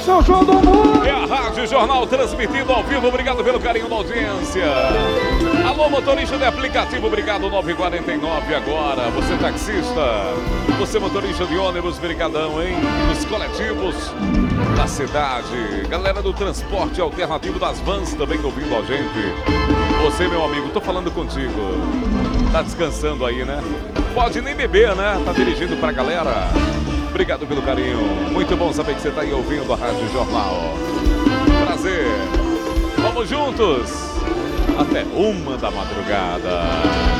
São João do Mundo. É a Rádio Jornal transmitindo ao vivo. Obrigado pelo carinho da audiência. Alô, motorista de aplicativo, obrigado. 9h49 agora. Você taxista, você motorista de ônibus, brigadão, hein? Nos coletivos da cidade. Galera do transporte alternativo das vans também ouvindo a gente. Você, meu amigo, tô falando contigo. Tá descansando aí, né? Pode nem beber, né? Tá dirigindo pra galera. Obrigado pelo carinho. Muito bom saber que você tá aí ouvindo a Rádio Jornal. Prazer. Vamos juntos. Até 1 da madrugada.